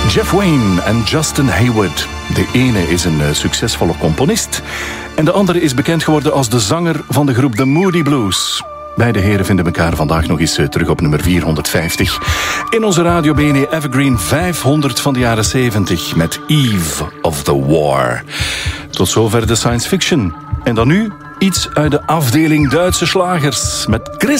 Jeff Wayne en Justin Hayward. De ene is een succesvolle componist en de andere is bekend geworden als de zanger van de groep The Moody Blues. Beide heren vinden elkaar vandaag nog eens terug op nummer 450. In onze Radio BNE Evergreen 500 van de jaren 70 met Eve of the War. Tot zover de science fiction. En dan nu iets uit de afdeling Duitse slagers met Chris